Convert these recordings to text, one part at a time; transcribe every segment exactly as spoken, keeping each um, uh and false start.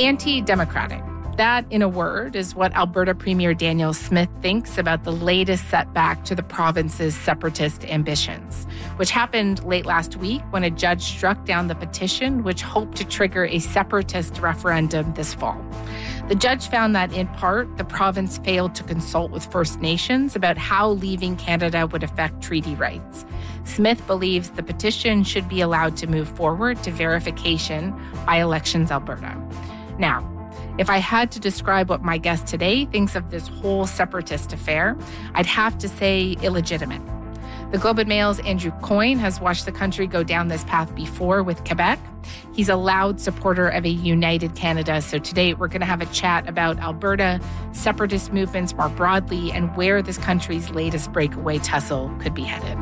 Anti-democratic. That, in a word, is what Alberta Premier Danielle Smith thinks about the latest setback to the province's separatist ambitions, which happened late last week when a judge struck down the petition which hoped to trigger a separatist referendum this fall. The judge found that, in part, the province failed to consult with First Nations about how leaving Canada would affect treaty rights. Smith believes the petition should be allowed to move forward to verification by Elections Alberta. Now, if I had to describe what my guest today thinks of this whole separatist affair, I'd have to say illegitimate. The Globe and Mail's Andrew Coyne has watched the country go down this path before with Quebec. He's a loud supporter of a united Canada. So today we're going to have a chat about Alberta, separatist movements more broadly, and where this country's latest breakaway tussle could be headed.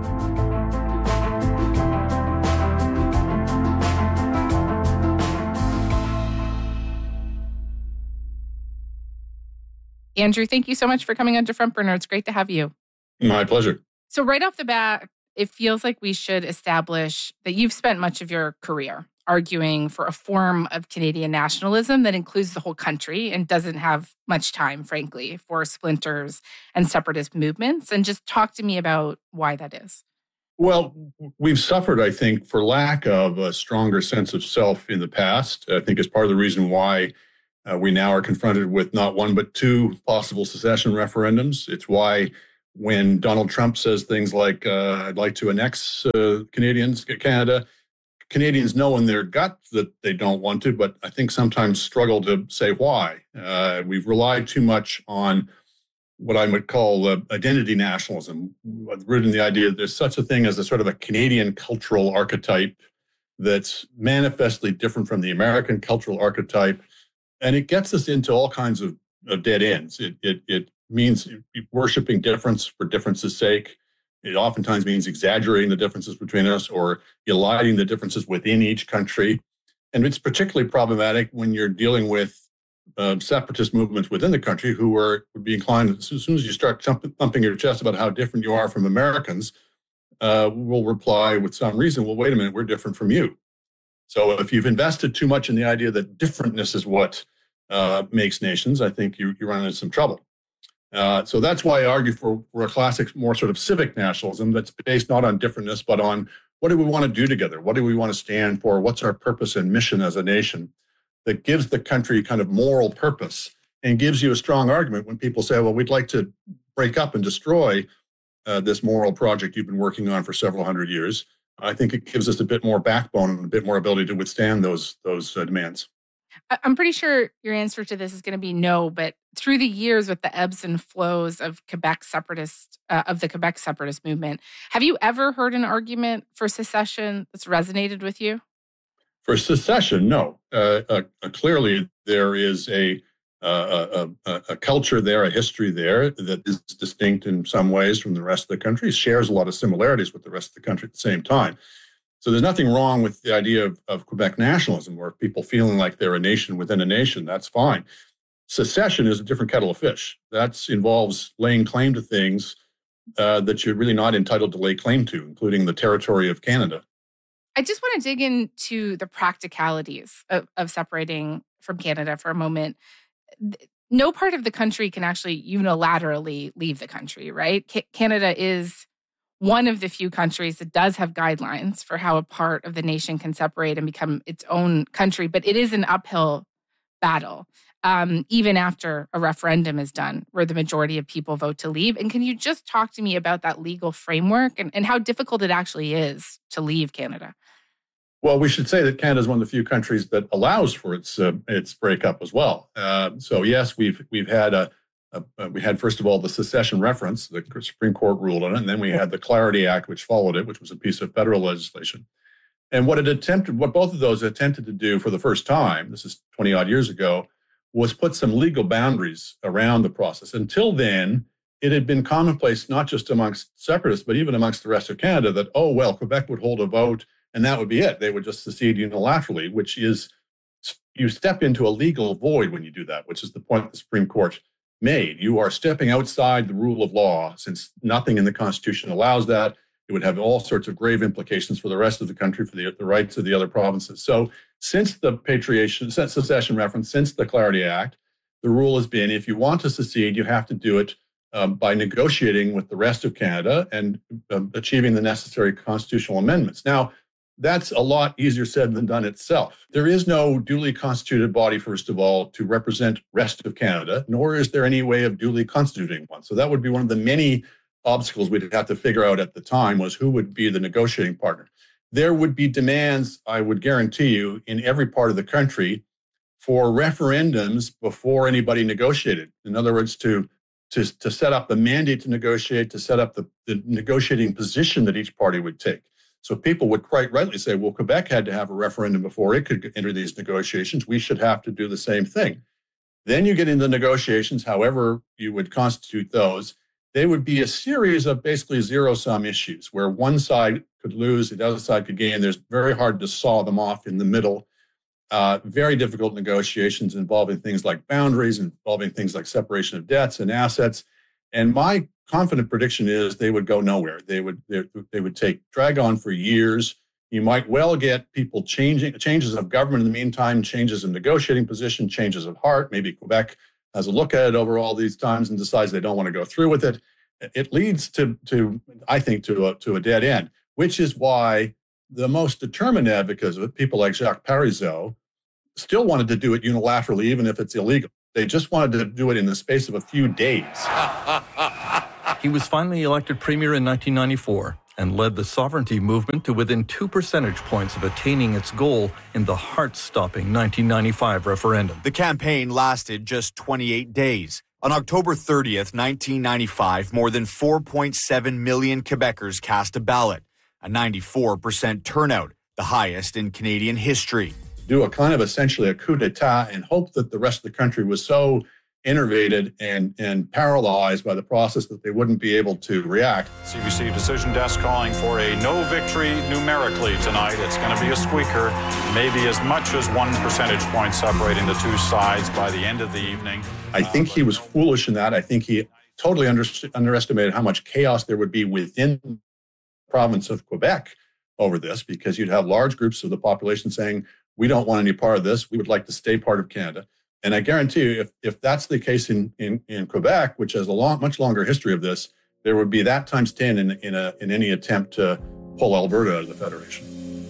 Andrew, thank you so much for coming on to Front Burner. It's great to have you. My pleasure. So right off the bat, it feels like we should establish that you've spent much of your career arguing for a form of Canadian nationalism that includes the whole country and doesn't have much time, frankly, for splinters and separatist movements. And just talk to me about why that is. Well, we've suffered, I think, for lack of a stronger sense of self in the past. I think it's part of the reason why Uh, we now are confronted with not one, but two possible secession referendums. It's why when Donald Trump says things like, uh, I'd like to annex uh, Canadians, Canada, Canadians know in their gut that they don't want to, but I think sometimes struggle to say why. Uh, we've relied too much on what I would call uh, identity nationalism, rooted in the idea that there's such a thing as a sort of a Canadian cultural archetype that's manifestly different from the American cultural archetype. And it gets us into all kinds of, of dead ends. It, it, it means worshiping difference for difference's sake. It oftentimes means exaggerating the differences between us or eliding the differences within each country. And it's particularly problematic when you're dealing with uh, separatist movements within the country who are would be inclined, as soon as you start jumping, thumping your chest about how different you are from Americans, uh, will reply with some reason, well, wait a minute, we're different from you. So if you've invested too much in the idea that differentness is what uh, makes nations, I think you, you run into some trouble. Uh, so that's why I argue for, for a classic, more sort of civic nationalism that's based not on differentness, but on what do we want to do together? What do we want to stand for? What's our purpose and mission as a nation that gives the country kind of moral purpose and gives you a strong argument when people say, well, we'd like to break up and destroy uh, this moral project you've been working on for several hundred years. I think it gives us a bit more backbone and a bit more ability to withstand those those uh, demands. I'm pretty sure your answer to this is going to be no, but through the years with the ebbs and flows of Quebec separatist uh, of the Quebec separatist movement, have you ever heard an argument for secession that's resonated with you? For secession, no. Uh, uh, uh, clearly, there is a, uh, a, a a culture there, a history there that is distinct in some ways from the rest of the country, shares a lot of similarities with the rest of the country at the same time. So there's nothing wrong with the idea of, of Quebec nationalism or people feeling like they're a nation within a nation. That's fine. Secession is a different kettle of fish. That involves laying claim to things uh, that you're really not entitled to lay claim to, including the territory of Canada. I just want to dig into the practicalities of, of separating from Canada for a moment. No part of the country can actually unilaterally leave the country, right? C- Canada is one of the few countries that does have guidelines for how a part of the nation can separate and become its own country, but it is an uphill battle, um, even after a referendum is done where the majority of people vote to leave. And can you just talk to me about that legal framework and, and how difficult it actually is to leave Canada? Well, we should say that Canada is one of the few countries that allows for its uh, its breakup as well. Uh, so yes, we've we've had a, a, a we had first of all the secession reference, the Supreme Court ruled on it, and then we had the Clarity Act, which followed it, which was a piece of federal legislation. And what it attempted, what both of those attempted to do for the first time, this is twenty odd years ago, was put some legal boundaries around the process. Until then, it had been commonplace not just amongst separatists, but even amongst the rest of Canada that, oh, well, Quebec would hold a vote and that would be it. They would just secede unilaterally, which is, you step into a legal void when you do that, which is the point the Supreme Court made. You are stepping outside the rule of law since nothing in the Constitution allows that. It would have all sorts of grave implications for the rest of the country, for the, the rights of the other provinces. So since the patriation, since secession reference, since the Clarity Act, the rule has been if you want to secede, you have to do it um, by negotiating with the rest of Canada and um, achieving the necessary constitutional amendments. Now, that's a lot easier said than done itself. There is no duly constituted body, first of all, to represent rest of Canada, nor is there any way of duly constituting one. So that would be one of the many obstacles we'd have to figure out at the time, was who would be the negotiating partner. There would be demands, I would guarantee you, in every part of the country for referendums before anybody negotiated. In other words, to, to, to set up the mandate to negotiate, to set up the, the negotiating position that each party would take. So people would quite rightly say, well, Quebec had to have a referendum before it could enter these negotiations. We should have to do the same thing. Then you get into negotiations, however you would constitute those. They would be a series of basically zero-sum issues where one side could lose, the other side could gain. There's very hard to saw them off in the middle. Uh, very difficult negotiations involving things like boundaries, involving things like separation of debts and assets. And my confident prediction is they would go nowhere. They would they, they would take drag on for years. You might well get people changing changes of government in the meantime, changes in negotiating position, changes of heart. Maybe Quebec has a look at it over all these times and decides they don't want to go through with it. It leads to, to I think, to a, to a dead end, which is why the most determined advocates of it, people like Jacques Parizeau, still wanted to do it unilaterally, even if it's illegal. They just wanted to do it in the space of a few days. He was finally elected premier in nineteen ninety-four and led the sovereignty movement to within two percentage points of attaining its goal in the heart-stopping nineteen ninety-five referendum. The campaign lasted just twenty-eight days. On October thirtieth, nineteen ninety-five, more than four point seven million Quebecers cast a ballot, a ninety-four percent turnout, the highest in Canadian history. Do a kind of essentially a coup d'etat and hope that the rest of the country was so enervated and, and paralyzed by the process that they wouldn't be able to react. C B C Decision Desk calling for a no victory numerically tonight. It's going to be a squeaker, maybe as much as one percentage point separating the two sides by the end of the evening. I think he was foolish in that. I think he totally under, underestimated how much chaos there would be within the province of Quebec over this, because you'd have large groups of the population saying, we don't want any part of this. We would like to stay part of Canada. And I guarantee you, if, if that's the case in, in, in Quebec, which has a long, much longer history of this, there would be that times ten in, in, a, in any attempt to pull Alberta out of the Federation.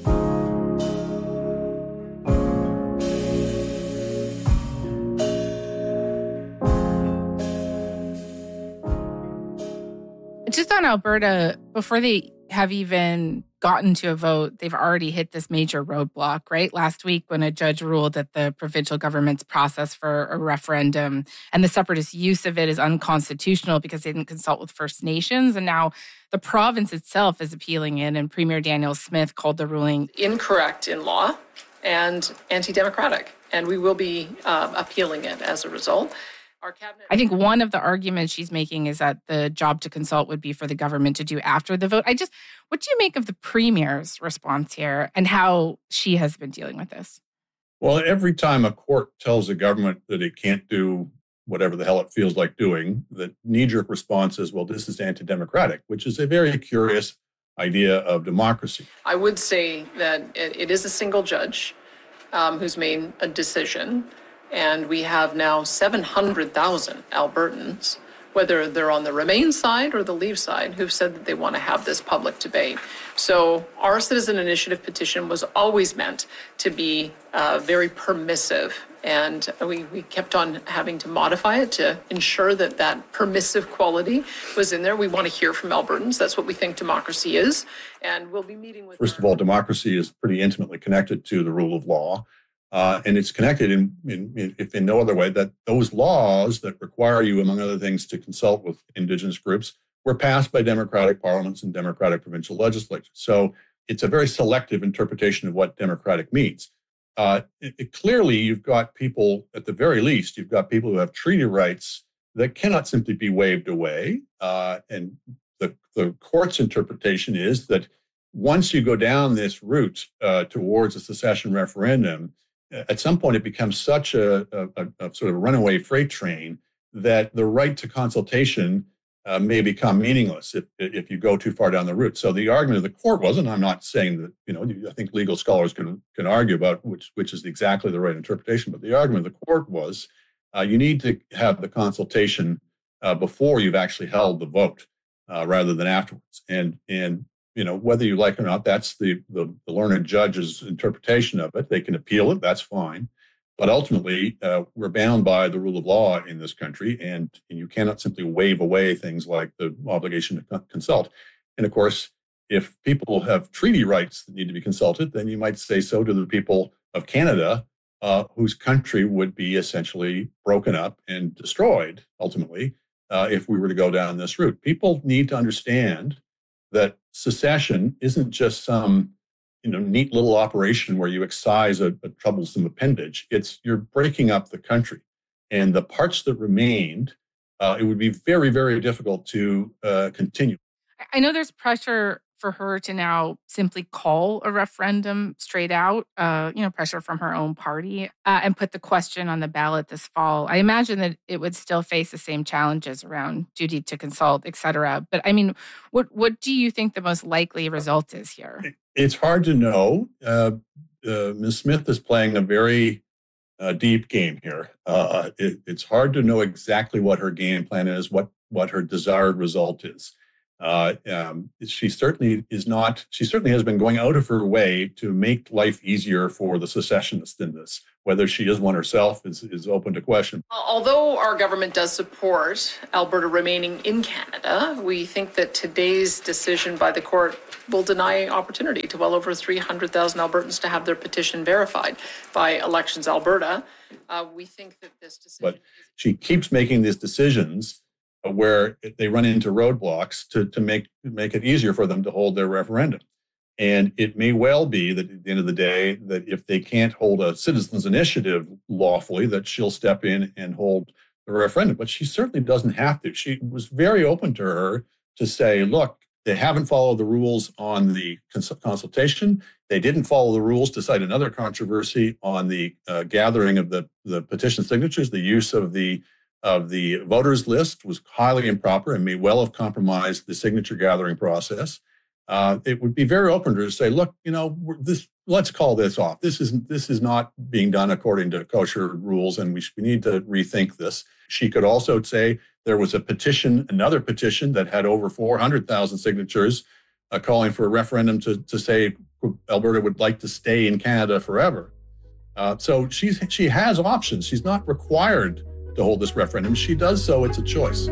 Just on Alberta, before they have even gotten to a vote, they've already hit this major roadblock, right? Last week, when a judge ruled that the provincial government's process for a referendum and the separatist use of it is unconstitutional because they didn't consult with First Nations. And now the province itself is appealing it. And Premier Danielle Smith called the ruling incorrect in law and anti-democratic. And we will be uh, appealing it as a result. Our cabinet- I think one of the arguments she's making is that the job to consult would be for the government to do after the vote. I just, what do you make of the premier's response here and how she has been dealing with this? Well, every time a court tells a government that it can't do whatever the hell it feels like doing, the knee-jerk response is, well, this is anti-democratic, which is a very curious idea of democracy. I would say that it is a single judge um, who's made a decision. And we have now seven hundred thousand Albertans, whether they're on the Remain side or the Leave side, who've said that they want to have this public debate. So our citizen initiative petition was always meant to be uh, very permissive. And we, we kept on having to modify it to ensure that that permissive quality was in there. We want to hear from Albertans. That's what we think democracy is. And we'll be meeting with... First of all, democracy is pretty intimately connected to the rule of law. Uh, and it's connected in, in, in, if in no other way, that those laws that require you, among other things, to consult with Indigenous groups were passed by democratic parliaments and democratic provincial legislatures. So it's a very selective interpretation of what democratic means. Uh, it, it, clearly, you've got people, at the very least, you've got people who have treaty rights that cannot simply be waved away. Uh, and the, the court's interpretation is that once you go down this route uh, towards a secession referendum, at some point, it becomes such a, a, a sort of runaway freight train that the right to consultation uh, may become meaningless if if you go too far down the route. So the argument of the court was, and I'm not saying that, you know, I think legal scholars can can argue about which which is exactly the right interpretation, but the argument of the court was uh, you need to have the consultation uh, before you've actually held the vote uh, rather than afterwards. And and you know, whether you like it or not, that's the, the the learned judge's interpretation of it. They can appeal it, that's fine. But ultimately, uh, we're bound by the rule of law in this country, and, and you cannot simply wave away things like the obligation to consult. And of course, if people have treaty rights that need to be consulted, then you might say so to the people of Canada, uh, whose country would be essentially broken up and destroyed, ultimately, uh, if we were to go down this route. People need to understand that secession isn't just some you know, neat little operation where you excise a, a troublesome appendage. It's you're breaking up the country, and the parts that remained, uh, it would be very, very difficult to uh, continue. I know there's pressure for her to now simply call a referendum straight out, uh, you know, pressure from her own party, uh, and put the question on the ballot this fall. I imagine that it would still face the same challenges around duty to consult, et cetera. But I mean, what what do you think the most likely result is here? It's hard to know. Uh, uh, Miz Smith is playing a very uh, deep game here. Uh, it, it's hard to know exactly what her game plan is, what what her desired result is. Uh, um, she certainly is not. She certainly has been going out of her way to make life easier for the secessionists in this. Whether she is one herself is, is open to question. Although our government does support Alberta remaining in Canada, we think that today's decision by the court will deny opportunity to well over three hundred thousand Albertans to have their petition verified by Elections Alberta. Uh, we think that this decision... But she keeps making these decisions where they run into roadblocks to, to make make it easier for them to hold their referendum. And it may well be that at the end of the day, that if they can't hold a citizens' initiative lawfully, that she'll step in and hold the referendum. But she certainly doesn't have to. She was very open to her to say, look, they haven't followed the rules on the cons- consultation. They didn't follow the rules to cite another controversy on the uh, gathering of the, the petition signatures. The use of the of the voters list was highly improper and may well have compromised the signature gathering process. Uh, it would be very open to say, look, you know, we're this. Let's call this off. This isn't. This is not being done according to kosher rules, and we, we need to rethink this. She could also say there was a petition, another petition that had over four hundred thousand signatures, uh, calling for a referendum to to say Alberta would like to stay in Canada forever. Uh, so she's she has options. She's not required to hold this referendum. She does so. It's a choice.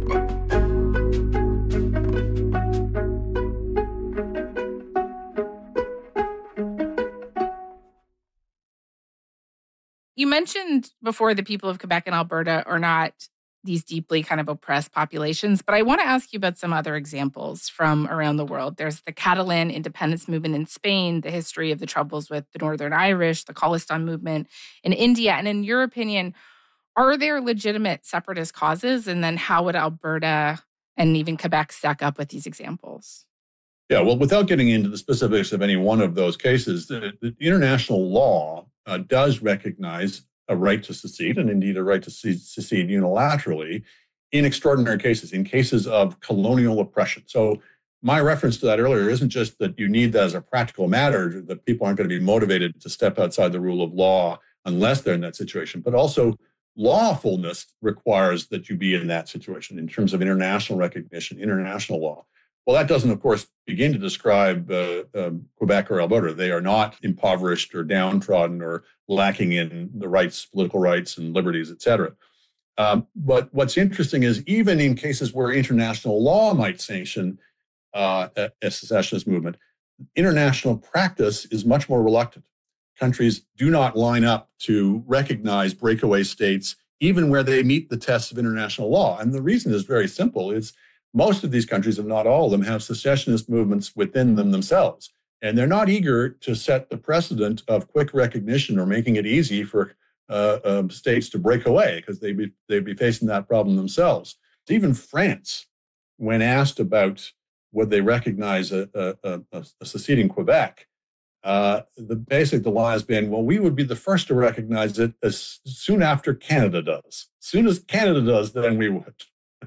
You mentioned before the people of Quebec and Alberta are not these deeply kind of oppressed populations, but I want to ask you about some other examples from around the world. There's the Catalan independence movement in Spain, the history of the troubles with the Northern Irish, the Khalistan movement in India. And in your opinion, are there legitimate separatist causes? And then how would Alberta and even Quebec stack up with these examples? Yeah, well, without getting into the specifics of any one of those cases, the, the international law uh, does recognize a right to secede, and indeed a right to secede unilaterally in extraordinary cases, in cases of colonial oppression. So my reference to that earlier isn't just that you need that as a practical matter, that people aren't going to be motivated to step outside the rule of law unless they're in that situation, but also lawfulness requires that you be in that situation in terms of international recognition, international law. Well, that doesn't, of course, begin to describe uh, um, Quebec or Alberta. They are not impoverished or downtrodden or lacking in the rights, political rights and liberties, et cetera. Um, but what's interesting is even in cases where international law might sanction uh, a, a secessionist movement, international practice is much more reluctant. Countries do not line up to recognize breakaway states, even where they meet the tests of international law. And the reason is very simple. It's most of these countries, if not all of them, have secessionist movements within them themselves. And they're not eager to set the precedent of quick recognition or making it easy for uh, um, states to break away, because they'd be, they'd be facing that problem themselves. Even France, when asked about would they recognize a, a, a, a seceding Quebec, uh, the basic lie has been, well, we would be the first to recognize it as soon after Canada does. As soon as Canada does, then we would.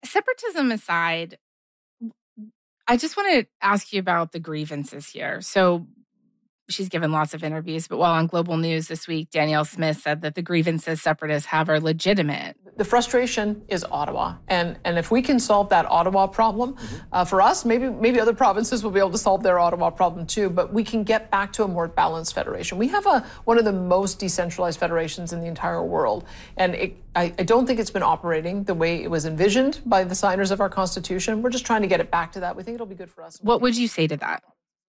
Separatism aside, I just want to ask you about the grievances here. So she's given lots of interviews, but while on Global News this week, Danielle Smith said that the grievances separatists have are legitimate. The frustration is Ottawa, and and if we can solve that Ottawa problem, mm-hmm. uh, for us, maybe maybe other provinces will be able to solve their Ottawa problem too. But we can get back to a more balanced federation. We have a one of the most decentralized federations in the entire world, and it, I, I don't think it's been operating the way it was envisioned by the signers of our Constitution. We're just trying to get it back to that. We think it'll be good for us. What would you say to that?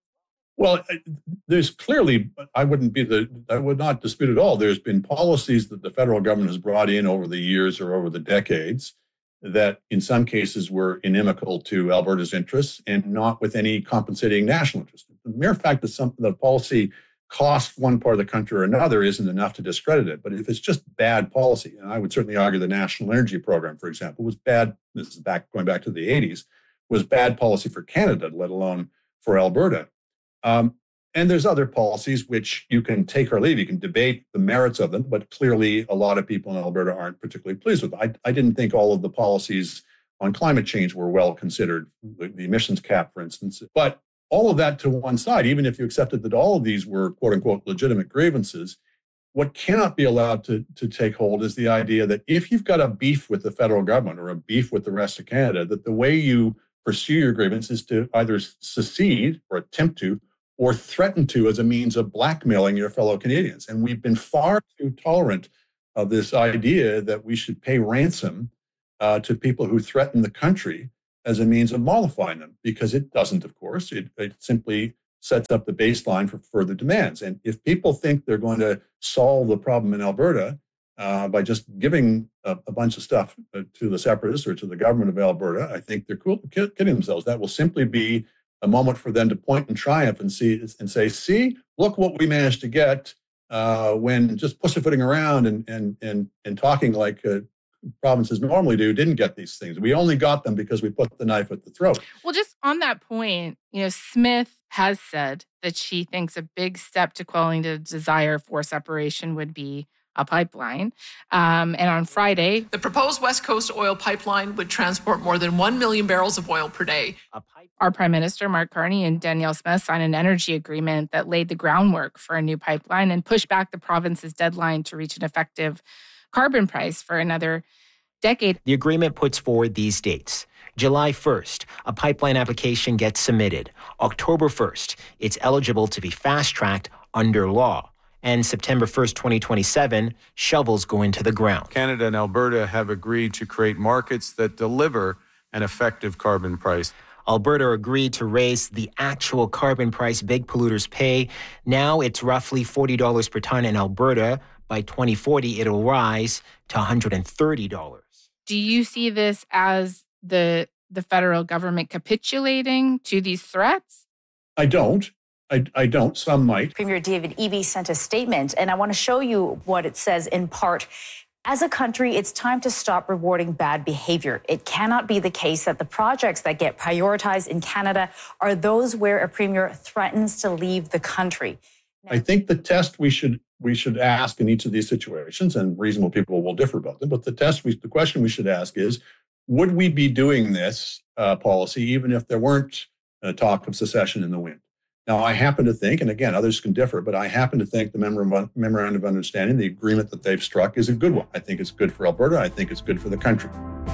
Well, there's clearly, I wouldn't be the, I would not dispute at all. There's been policies that the federal government has brought in over the years or over the decades that in some cases were inimical to Alberta's interests and not with any compensating national interest. The mere fact that some the policy costs one part of the country or another isn't enough to discredit it. But if it's just bad policy, and I would certainly argue the National Energy Program, for example, was bad, this is back going back to the eighties, was bad policy for Canada, let alone for Alberta. Um, and there's other policies which you can take or leave. You can debate the merits of them, but clearly a lot of people in Alberta aren't particularly pleased with them. I, I didn't think all of the policies on climate change were well considered, the, the emissions cap, for instance. But all of that to one side, even if you accepted that all of these were quote unquote legitimate grievances, what cannot be allowed to, to take hold is the idea that if you've got a beef with the federal government or a beef with the rest of Canada, that the way you pursue your grievance is to either secede or attempt to, or threaten to as a means of blackmailing your fellow Canadians. And we've been far too tolerant of this idea that we should pay ransom uh, to people who threaten the country as a means of mollifying them, because it doesn't, of course. It, it simply sets up the baseline for further demands. And if people think they're going to solve the problem in Alberta uh, by just giving a, a bunch of stuff to the separatists or to the government of Alberta, I think they're cool, kidding themselves. That will simply be a moment for them to point in triumph and see and say, see, look what we managed to get uh, when just pussyfooting around and and and and talking like uh, provinces normally do didn't get these things. We only got them because we put the knife at the throat. Well, just on that point, you know, Smith has said that she thinks a big step to quelling the desire for separation would be a pipeline. Um, and on Friday, the proposed West Coast oil pipeline would transport more than one million barrels of oil per day. Our Prime Minister, Mark Carney, and Danielle Smith signed an energy agreement that laid the groundwork for a new pipeline and pushed back the province's deadline to reach an effective carbon price for another decade. The agreement puts forward these dates. July first, a pipeline application gets submitted. October first, it's eligible to be fast-tracked under law. And September first, twenty twenty-seven, shovels go into the ground. Canada and Alberta have agreed to create markets that deliver an effective carbon price. Alberta agreed to raise the actual carbon price big polluters pay. Now it's roughly forty dollars per ton in Alberta. By twenty forty, it'll rise to one hundred thirty dollars. Do you see this as the the federal government capitulating to these threats? I don't. I, I don't. Some might. Premier David Eby sent a statement, and I want to show you what it says in part. As a country, it's time to stop rewarding bad behavior. It cannot be the case that the projects that get prioritized in Canada are those where a premier threatens to leave the country. Now, I think the test we should we should ask in each of these situations, and reasonable people will differ about them, but the test, we, the question we should ask is, would we be doing this uh, policy even if there weren't uh, talk of secession in the wind? Now, I happen to think, and again, others can differ, but I happen to think the memorandum of understanding, the agreement that they've struck, is a good one. I think it's good for Alberta. I think it's good for the country.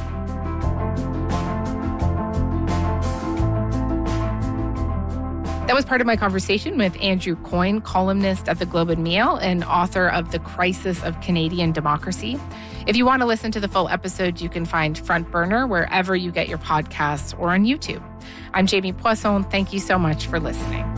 That was part of my conversation with Andrew Coyne, columnist at the Globe and Mail and author of The Crisis of Canadian Democracy. If you want to listen to the full episode, you can find Front Burner wherever you get your podcasts or on YouTube. I'm Jamie Poisson. Thank you so much for listening.